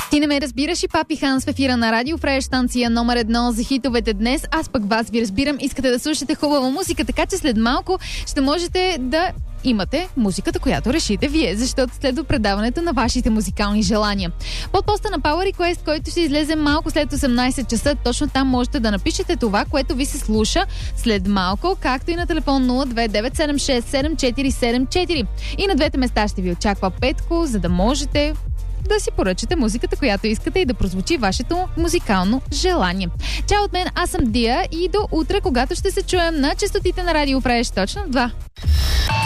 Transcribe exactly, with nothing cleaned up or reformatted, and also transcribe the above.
Ти не ме разбираш и Папи Ханс в ефира на Радио Фреш, станция номер едно за хитовете днес. Аз пък вас ви разбирам, искате да слушате хубава музика, така че след малко ще можете да имате музиката, която решите вие, защото следва предаването на вашите музикални желания. Под поста на Power Request, който ще излезе малко след осемнайсет часа, точно там можете да напишете това, което ви се слуша след малко, както и на телефон нула две девет седем шест седем четири седем четири. И на двете места ще ви очаква Петко, за да можете да си поръчате музиката, която искате и да прозвучи вашето музикално желание. Чао от мен, аз съм Дия и до утре, когато ще се чуем на честотите на Радио Фреш точно в два.